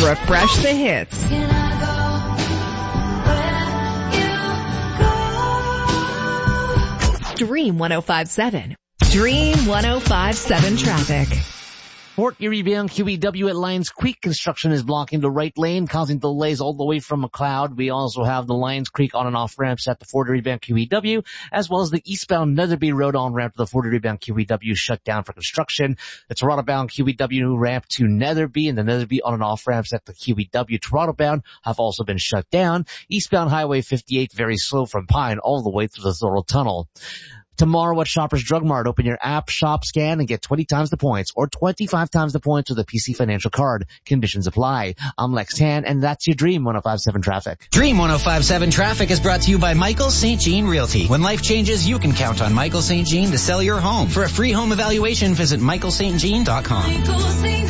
Refresh the hits. Dream 105.7. Dream 105.7 traffic. Fort Erie bound QEW at Lions Creek. Construction is blocking the right lane, causing delays all the way from McLeod. We also have the Lions Creek on and off ramps at the Fort Erie bound QEW, as well as the eastbound Netherby Road on ramp to the Fort Erie bound QEW shut down for construction. The Toronto bound QEW ramp to Netherby and the Netherby on and off ramps at the QEW Toronto bound have also been shut down. Eastbound Highway 58 very slow from Pine all the way through the Thorold Tunnel. Tomorrow at Shoppers Drug Mart, open your app, shop, scan, and get 20 times the points or 25 times the points with a PC Financial card. Conditions apply. I'm Lex Tan, and that's your Dream 105.7 traffic. Dream 105.7 traffic is brought to you by Michael St. Jean Realty. When life changes, you can count on Michael St. Jean to sell your home. For a free home evaluation, visit michaelstjean.com. Michael St.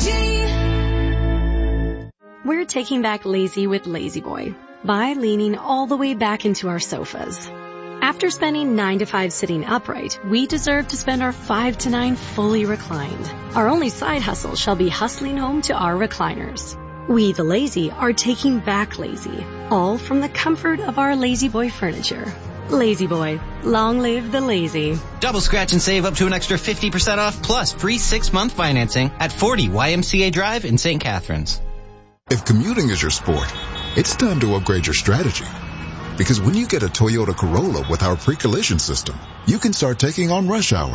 Jean. We're taking back lazy with Lazy Boy by leaning all the way back into our sofas. After spending 9 to 5 sitting upright, we deserve to spend our 5 to 9 fully reclined. Our only side hustle shall be hustling home to our recliners. We, the lazy, are taking back lazy, all from the comfort of our Lazy Boy furniture. Lazy Boy, long live the lazy. Double scratch and save up to an extra 50% off plus free 6-month financing at 40 YMCA Drive in St. Catharines. If commuting is your sport, it's time to upgrade your strategy. Because when you get a Toyota Corolla with our pre-collision system, you can start taking on rush hour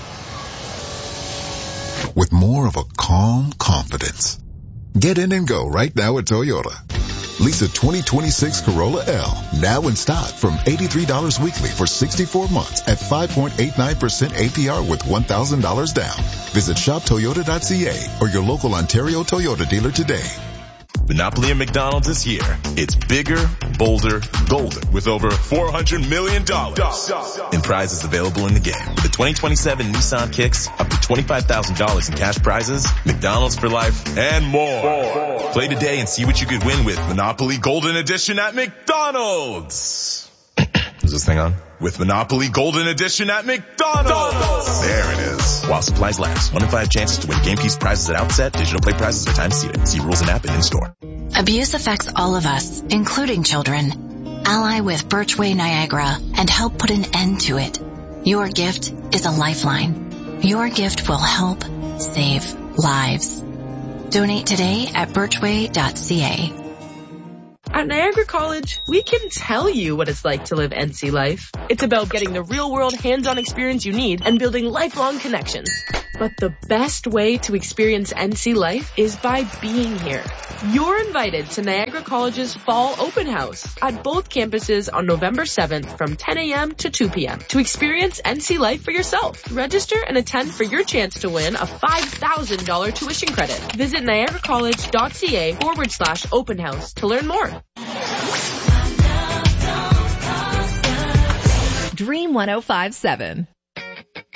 with more of a calm confidence. Get in and go right now at Toyota. Lease a 2026 Corolla L now in stock from $83 weekly for 64 months at 5.89% APR with $1,000 down. Visit shoptoyota.ca or your local Ontario Toyota dealer today. Monopoly at McDonald's is here. It's bigger, bolder, golden with over $400 million in prizes available in the game. With the 2027 Nissan Kicks, up to $25,000 in cash prizes, McDonald's for life, and more. Play today and see what you could win with Monopoly Golden Edition at McDonald's. Is this thing on? With Monopoly Golden Edition at McDonald's. There it is. While supplies last. 1 in 5 chances to win game piece prizes at outset. Digital play prizes are time seated. See rules and app and in store. Abuse affects all of us, including children. Ally with Birchway Niagara and help put an end to it. Your gift is a lifeline. Your gift will help save lives. Donate today at birchway.ca. At Niagara College, we can tell you what it's like to live NC life. It's about getting the real-world hands-on experience you need and building lifelong connections. But the best way to experience NC life is by being here. You're invited to Niagara College's Fall Open House at both campuses on November 7th from 10 a.m. to 2 p.m. to experience NC life for yourself. Register and attend for your chance to win a $5,000 tuition credit. Visit niagaracollege.ca/open house to learn more. Dream 105.7.